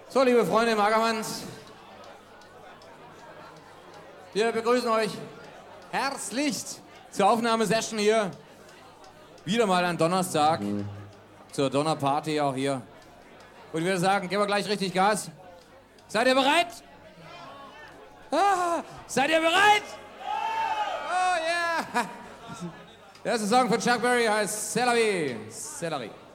So, liebe Freunde im Ackermanns, wir begrüßen euch herzlichst zur Aufnahmesession hier. Wieder mal ein Donnerstag, zur Donnerparty auch hier. Und ich würde sagen, geben wir gleich richtig Gas. Seid ihr bereit? Ah, seid ihr bereit? Oh yeah! Der erste Song von Chuck Berry heißt C'est la vie, c'est la vie.